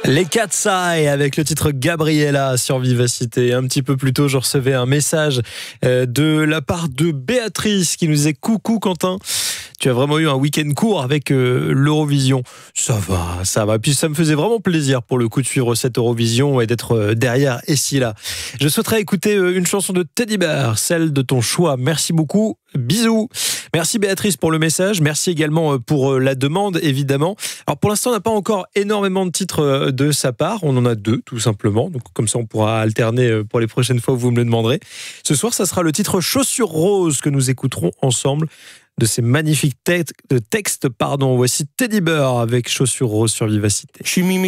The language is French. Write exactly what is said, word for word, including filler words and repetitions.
Les Cat's Eye avec le titre Gabriella sur Vivacité. Un petit peu plus tôt, je recevais un message de la part de Béatrice qui nous disait « Coucou Quentin, tu as vraiment eu un week-end court avec euh, l'Eurovision. » Ça va, ça va. Puis ça me faisait vraiment plaisir pour le coup de suivre cette Eurovision et d'être euh, derrière ici là. Je souhaiterais écouter euh, une chanson de Teddy Bear, celle de ton choix. Merci beaucoup. Bisous. Merci Béatrice pour le message. Merci également pour la demande, évidemment. Alors pour l'instant, on n'a pas encore énormément de titres de sa part. On en a deux, tout simplement. Donc comme ça, on pourra alterner pour les prochaines fois où vous me le demanderez. Ce soir, ça sera le titre Chaussures Roses que nous écouterons ensemble. De ces magnifiques textes, pardon. Voici Teddy Bear avec Chaussures Roses sur Vivacité. Je suis mimi.